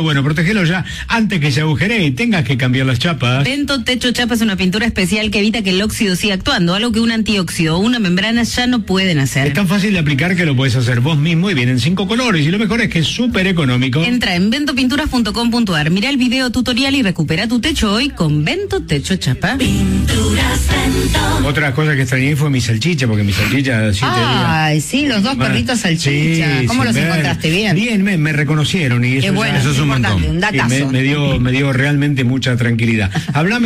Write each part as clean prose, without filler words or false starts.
agujerando, bueno, protégelo ya antes que se agujeree y tengas que cambiar las chapas. Vento Techo Chapa es una pintura especial que evita que el óxido siga actuando, algo que un antióxido o una membrana ya no pueden hacer. Es tan fácil de aplicar que lo puedes hacer vos mismo y vienen 5 colores, y lo mejor es que es súper económico. Entra en ventopinturas.com.ar, mira el video tutorial y recupera tu techo hoy con Vento Techo Chapa. Pinturas Vento. Otra cosa que extrañé fue mi salchicha, porque mi salchicha 7 días. Ay, sí, los dos perritos salchicha. Sí, ¿Cómo los encontraste? Bien. Bien, me reconocieron y eso, bueno, eso es un montón. Un datazo. Me dio realmente mucha tranquilidad. Háblame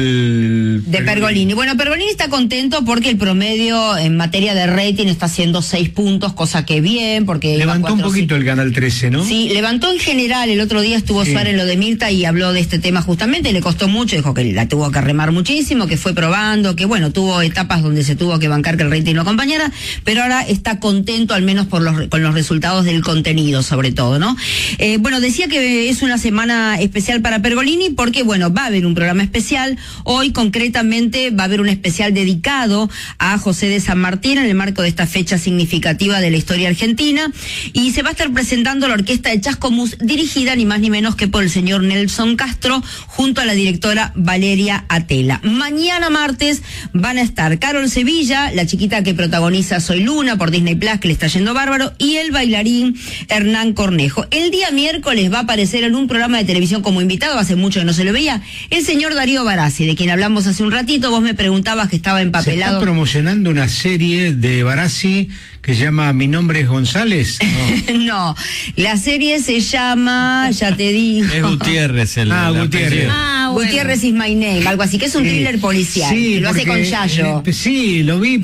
de Pergolini. Bueno, Pergolini está contento porque el promedio en materia de rating está haciendo 6 puntos, cosa que bien, porque levantó un poquito el Canal 13, ¿no? Sí, levantó en general. El otro día estuvo Suárez en lo de Mirta y habló de este tema justamente, le costó mucho, dijo que la tuvo que remar muchísimo, que fue probando, que bueno, tuvo etapas donde se tuvo que bancar que el rating lo acompañara, pero ahora está contento al menos con los resultados del contenido, sobre todo, ¿no? Bueno, decía que es una semana especial para Pergolini porque, bueno, va a haber un programa especial. Hoy, concretamente, va a haber un especial dedicado a José de San Martín en el marco de esta fecha significativa de la historia argentina, y se va a estar presentando la orquesta de Chascomús, dirigida ni más ni menos que por el señor Nelson Castro, junto a la directora Valeria Atela. Mañana martes van a estar Carol Sevilla, la chiquita que protagoniza Soy Luna por Disney Plus, que le está yendo bárbaro, y el bailarín Hernán Cornejo. El día miércoles va a aparecer en un programa de televisión como invitado, hace mucho que no se lo veía, el señor Darío Barassi, de quien hablamos hace un ratito. Vos me preguntabas que estaba empapelado. Se está promocionando una serie de Barassi que se llama Mi nombre es González. No, la serie se llama, ya te digo. Es Gutiérrez Gutiérrez. Bueno. Gutiérrez is my name, algo así, que es un thriller policial, que lo hace con Yayo. Sí, lo vi,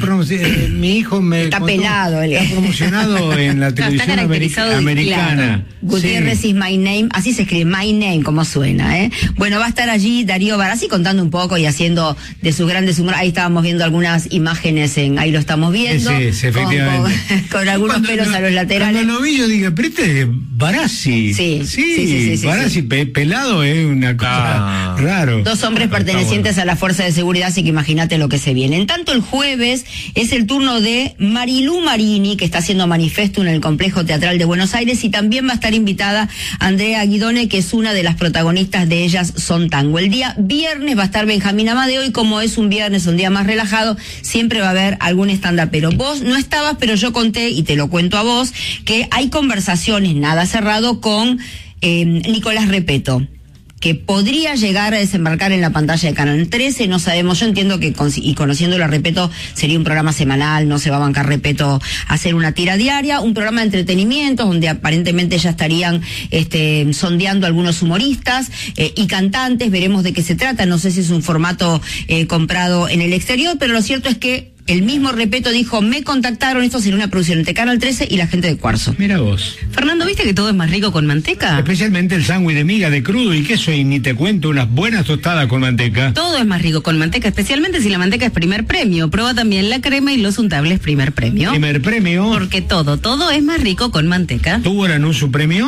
mi hijo me está contó, pelado. Está promocionado en la televisión americana. Claro. Gutiérrez is my name, así se escribe, my name, como suena, ¿eh? Bueno, va a estar allí Darío Barassi contando un poco y haciendo de sus grandes humores. Ahí estábamos viendo algunas imágenes, ahí lo estamos viendo. Sí, efectivamente. Con algunos pelos a los laterales. Cuando lo vi yo dije, pero este es Barassi. Sí, Barassi pelado es una cosa raro. Dos hombres pertenecientes a la Fuerza de Seguridad, así que imagínate lo que se viene. En tanto, el jueves es el turno de Marilú Marini, que está haciendo manifiesto en el Complejo Teatral de Buenos Aires, y también va a estar invitada Andrea Guidone, que es una de las protagonistas de Ellas Son Tango. El día viernes va a estar Benjamín Amadeo, y como es un viernes, un día más relajado, siempre va a haber algún stand-upero. Vos no estabas, pero yo conté, y te lo cuento a vos, que hay conversaciones, nada cerrado, con Nicolás Repetto, que podría llegar a desembarcar en la pantalla de Canal 13, no sabemos. Yo entiendo que, y conociéndolo a Repetto, sería un programa semanal, no se va a bancar Repetto a hacer una tira diaria, un programa de entretenimiento donde aparentemente ya estarían sondeando algunos humoristas y cantantes. Veremos de qué se trata, no sé si es un formato comprado en el exterior, pero lo cierto es que el mismo Repetto dijo, me contactaron, esto sería una producción entre Canal 13 y la gente de Cuarzo. Mira vos. Fernando, ¿viste que todo es más rico con manteca? Especialmente el sándwich de miga, de crudo y queso, y ni te cuento, unas buenas tostadas con manteca. Todo es más rico con manteca, especialmente si la manteca es primer premio. Prueba también la crema y los untables primer premio. Primer premio. Porque todo es más rico con manteca. ¿Tuvo el anuncio premio?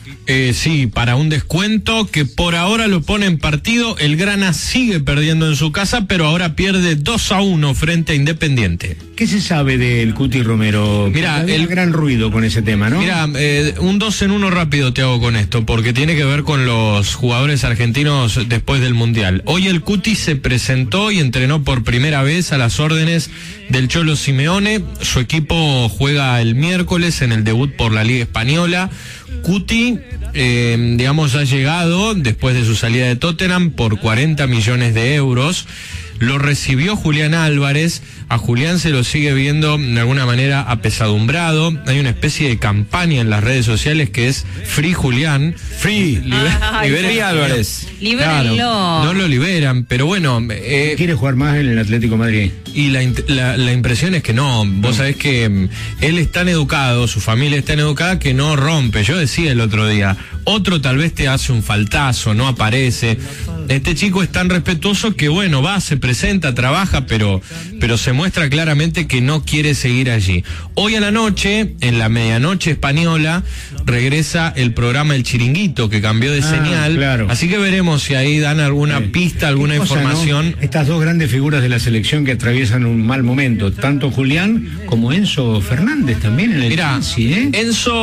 Sí, para un descuento que por ahora lo pone en partido. El Grana sigue perdiendo en su casa, pero ahora pierde 2-1 frente a Independiente. ¿Qué se sabe del Cuti Romero? Mira, el gran ruido con ese tema, ¿no? Mira, un 2 en 1 rápido te hago con esto, porque tiene que ver con los jugadores argentinos después del Mundial. Hoy el Cuti se presentó y entrenó por primera vez a las órdenes del Cholo Simeone. Su equipo juega el miércoles en el debut por la Liga Española. Cuti, ha llegado después de su salida de Tottenham por 40 millones de euros. Lo recibió Julián Álvarez. A Julián se lo sigue viendo de alguna manera apesadumbrado. Hay una especie de campaña en las redes sociales que es Free Julián. Liberen Álvarez. Libérenlo. Claro, no lo liberan, pero bueno. ¿Quiere jugar más en el Atlético de Madrid? Y la impresión es que no. Vos sabés que él es tan educado, su familia es tan educada que no rompe. Yo decía el otro día, otro tal vez te hace un faltazo, no aparece, Este chico es tan respetuoso que bueno, va, se presenta, trabaja, pero se muestra claramente que no quiere seguir allí. Hoy a la noche, en la medianoche española, regresa el programa El Chiringuito, que cambió de señal. Claro. Así que veremos si ahí dan alguna pista, alguna información. ¿No? Estas dos grandes figuras de la selección que atraviesan un mal momento, tanto Julián como Enzo Fernández también en el Chelsea, ¿eh?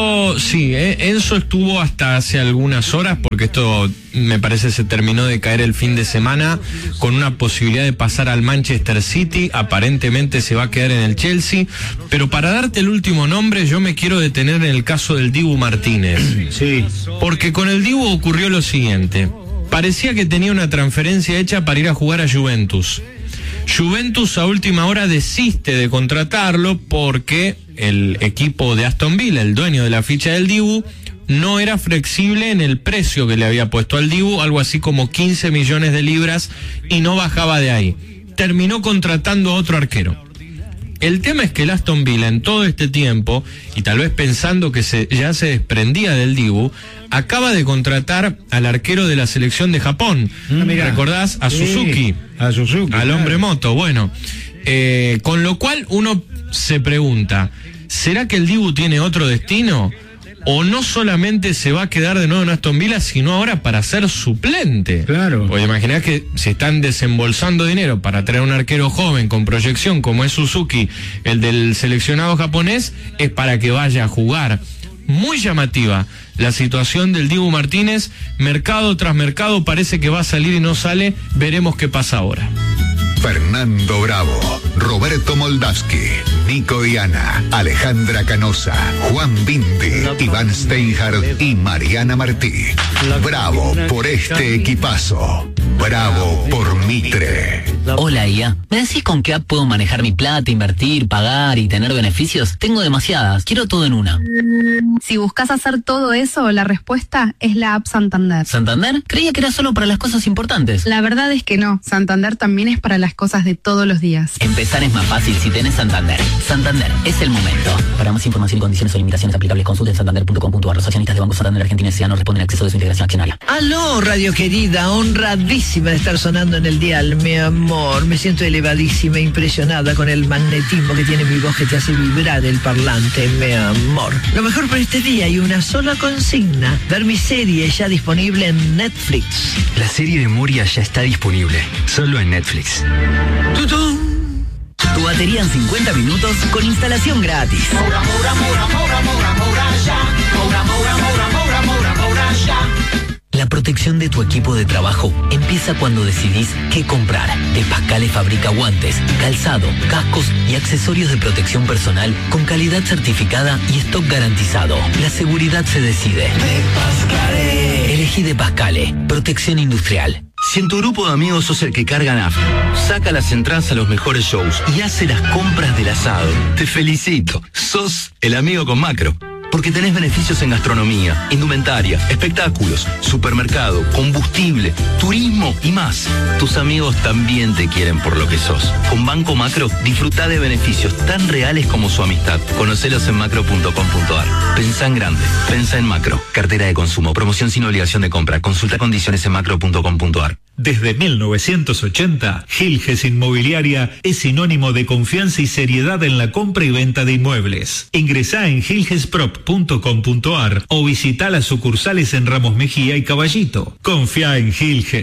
Enzo estuvo hasta hace algunas horas, porque esto me parece se terminó de caer el fin de semana, con una posibilidad de pasar al Manchester City. Aparentemente se va a quedar en el Chelsea, pero para darte el último nombre yo me quiero detener en el caso del Dibu Martínez. Sí. Porque con el Dibu ocurrió lo siguiente: parecía que tenía una transferencia hecha para ir a jugar a Juventus. Juventus a última hora desiste de contratarlo porque el equipo de Aston Villa, el dueño de la ficha del Dibu, no era flexible en el precio que le había puesto al Dibu, algo así como 15 millones de libras, y no bajaba de ahí. Terminó contratando a otro arquero. El tema es que el Aston Villa en todo este tiempo, y tal vez pensando que ya se desprendía del Dibu, acaba de contratar al arquero de la selección de Japón. ¿Recordás? A Suzuki. A Suzuki. Al hombre moto. Bueno, con lo cual uno se pregunta, ¿será que el Dibu tiene otro destino? ¿O no solamente se va a quedar de nuevo en Aston Villa, sino ahora para ser suplente? Claro. Porque imaginás que se están desembolsando dinero para traer un arquero joven con proyección como es Suzuki, el del seleccionado japonés, es para que vaya a jugar. Muy llamativa la situación del Dibu Martínez, mercado tras mercado parece que va a salir y no sale, veremos qué pasa ahora. Fernando Bravo, Roberto Moldavsky, Nico Viana, Alejandra Canosa, Juan Bindi, Iván Steinhardt y Mariana Martí. Bravo por este equipazo. Bravo por Mitre. Hola, IA. ¿Me decís con qué app puedo manejar mi plata, invertir, pagar y tener beneficios? Tengo demasiadas. Quiero todo en una. Si buscas hacer todo eso, la respuesta es la app Santander. ¿Santander? Creía que era solo para las cosas importantes. La verdad es que no. Santander también es para las cosas de todos los días. Empezar es más fácil si tenés Santander. Santander, es el momento. Para más información y condiciones o limitaciones aplicables, consulten santander.com.ar. Los accionistas de Banco Santander Argentina S.A. no responden al acceso de su integración accionaria. Aló, radio querida, honradísima de estar sonando en el dial, mi amor. Me siento elevadísima, impresionada con el magnetismo que tiene mi voz que te hace vibrar el parlante, mi amor. Lo mejor para este día y una sola consigna: ver mi serie ya disponible en Netflix. La serie de Moria ya está disponible, solo en Netflix. ¡Tutún! Tu batería en 50 minutos con instalación gratis. La protección de tu equipo de trabajo empieza cuando decidís qué comprar. Pascale fabrica guantes, calzado, cascos y accesorios de protección personal con calidad certificada y stock garantizado. La seguridad se decide. Elegí Pascale, protección industrial. Si en tu grupo de amigos sos el que carga nafta, saca las entradas a los mejores shows y hace las compras del asado, te felicito. Sos el amigo con Macro. Porque tenés beneficios en gastronomía, indumentaria, espectáculos, supermercado, combustible, turismo y más. Tus amigos también te quieren por lo que sos. Con Banco Macro, disfrutá de beneficios tan reales como su amistad. Conocelos en macro.com.ar. Pensá en grande, pensá en Macro. Cartera de consumo, promoción sin obligación de compra. Consulta condiciones en macro.com.ar. Desde 1980, Gilges Inmobiliaria es sinónimo de confianza y seriedad en la compra y venta de inmuebles. Ingresá en gilgesprop.com.ar o visita las sucursales en Ramos Mejía y Caballito. Confía en Gilges.